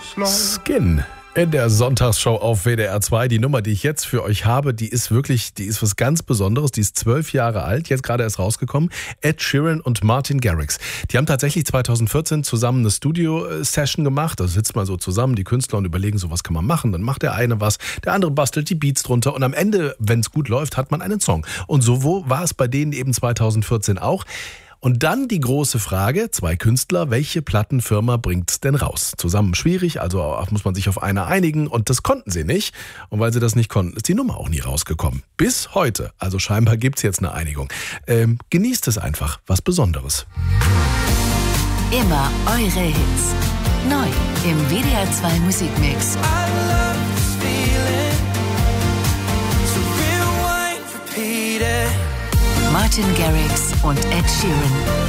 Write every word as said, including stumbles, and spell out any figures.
Skin in der Sonntagsshow auf W D R zwei. Die Nummer, die ich jetzt für euch habe, die ist wirklich, die ist was ganz Besonderes. Die ist zwölf Jahre alt, jetzt gerade erst rausgekommen. Ed Sheeran und Martin Garrix. Die haben tatsächlich zweitausendvierzehn zusammen eine Studio-Session gemacht. Da sitzt man so zusammen, die Künstler, und überlegen, so was kann man machen. Dann macht der eine was, der andere bastelt die Beats drunter. Und am Ende, wenn es gut läuft, hat man einen Song. Und so wo war es bei denen eben zweitausendvierzehn auch. Und dann die große Frage, zwei Künstler, welche Plattenfirma bringt's denn raus? Zusammen schwierig, also muss man sich auf eine einigen, und das konnten sie nicht. Und weil sie das nicht konnten, ist die Nummer auch nie rausgekommen. Bis heute, also scheinbar gibt's jetzt eine Einigung. Ähm, genießt es einfach, was Besonderes. Immer eure Hits. Neu im W D R zwei Musikmix. Martin Garrix und Ed Sheeran.